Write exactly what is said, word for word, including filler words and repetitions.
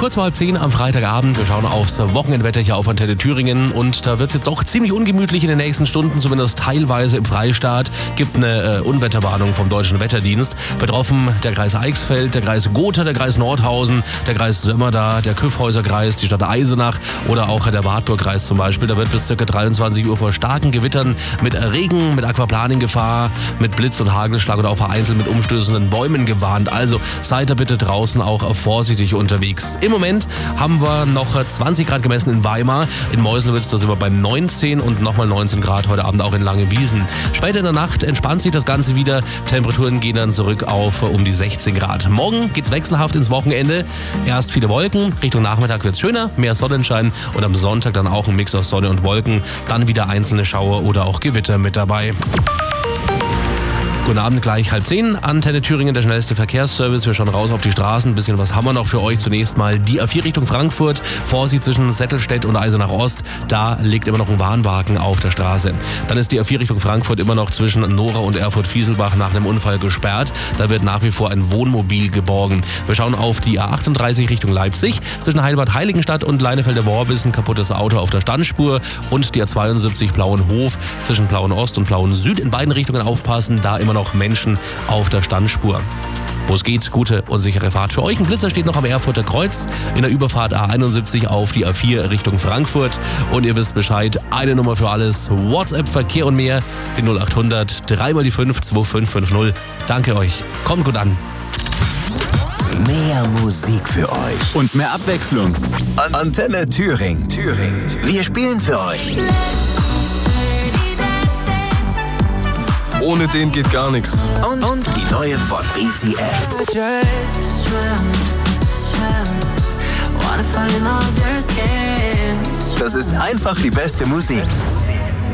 Kurz vor halb zehn am Freitagabend. Wir schauen aufs Wochenendwetter hier auf Antenne Thüringen. Und da wird es jetzt doch ziemlich ungemütlich in den nächsten Stunden, zumindest teilweise im Freistaat. Gibt eine äh, Unwetterwarnung vom Deutschen Wetterdienst. Betroffen der Kreis Eichsfeld, der Kreis Gotha, der Kreis Nordhausen, der Kreis Sömmerda, der Kyffhäuser-Kreis, die Stadt Eisenach oder auch der Wartburg-Kreis zum Beispiel. Da wird bis ca. dreiundzwanzig Uhr vor starken Gewittern mit Regen, mit Aquaplaning-Gefahr, mit Blitz- und Hagelschlag oder auch vereinzelt mit umstößenden Bäumen gewarnt. Also seid da bitte draußen auch vorsichtig unterwegs. Im Moment haben wir noch zwanzig Grad gemessen in Weimar. In Meuselwitz, da sind wir bei neunzehn und nochmal neunzehn Grad heute Abend auch in Langewiesen. Später in der Nacht entspannt sich das Ganze wieder. Temperaturen gehen dann zurück auf um die sechzehn Grad. Morgen geht's wechselhaft ins Wochenende. Erst viele Wolken, Richtung Nachmittag wird's schöner, mehr Sonnenschein und am Sonntag dann auch ein Mix aus Sonne und Wolken. Dann wieder einzelne Schauer oder auch Gewitter mit dabei. Guten Abend, gleich halb zehn. Antenne Thüringen, der schnellste Verkehrsservice. Wir schauen raus auf die Straßen. Ein bisschen was haben wir noch für euch. Zunächst mal die A vier Richtung Frankfurt. Vorsicht zwischen Settelstedt und Eisenach Ost. Da liegt immer noch ein Warnwagen auf der Straße. Dann ist die A vier Richtung Frankfurt immer noch zwischen Nora und Erfurt-Fieselbach nach einem Unfall gesperrt. Da wird nach wie vor ein Wohnmobil geborgen. Wir schauen auf die A achtunddreißig Richtung Leipzig. Zwischen Heilbad-Heiligenstadt und Leinefelder-Worb ein kaputtes Auto auf der Standspur. Und die A zweiundsiebzig Plauenhof zwischen Plauen Ost und Plauen Süd. In beiden Richtungen aufpassen. Da immer noch Menschen auf der Standspur. Wo es geht, gute und sichere Fahrt für euch. Ein Blitzer steht noch am Erfurter Kreuz in der Überfahrt A einundsiebzig auf die A vier Richtung Frankfurt. Und ihr wisst Bescheid, eine Nummer für alles, WhatsApp, Verkehr und mehr, die null achthundert, drei mal die fünf, zwei fünf fünf null. Danke euch, kommt gut an. Mehr Musik für euch und mehr Abwechslung. Antenne Thüringen. Thüringen. Wir spielen für euch. Ohne den geht gar nichts. Und, und die neue von B T S. Das ist einfach die beste Musik.